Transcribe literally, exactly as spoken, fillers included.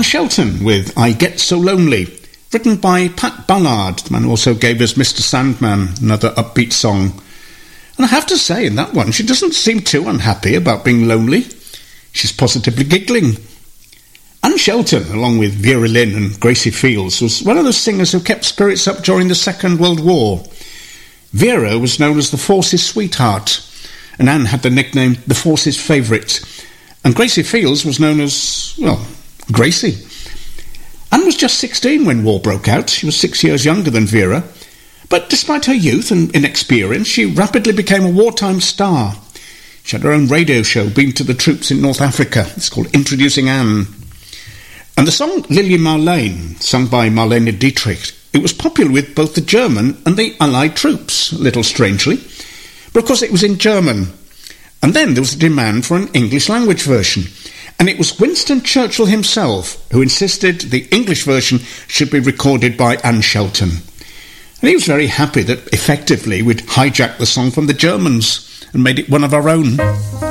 Shelton with I Get So Lonely, written by Pat Ballard, the man who also gave us Mister Sandman, another upbeat song. And I have to say, in that one, she doesn't seem too unhappy about being lonely. She's positively giggling. Anne Shelton, along with Vera Lynn and Gracie Fields, was one of those singers who kept spirits up during the Second World War. Vera was known as the Force's sweetheart, and Anne had the nickname the Force's favourite. And Gracie Fields was known as, well, Gracie. Anne was just sixteen when war broke out. She was six years younger than Vera. But despite her youth and inexperience, she rapidly became a wartime star. She had her own radio show beamed to the troops in North Africa. It's called Introducing Anne. And the song Lily Marlene, sung by Marlene Dietrich, it was popular with both the German and the Allied troops, a little strangely. But of course it was in German. And then there was a demand for an English language version. And it was Winston Churchill himself who insisted the English version should be recorded by Anne Shelton. And he was very happy that effectively we'd hijacked the song from the Germans and made it one of our own.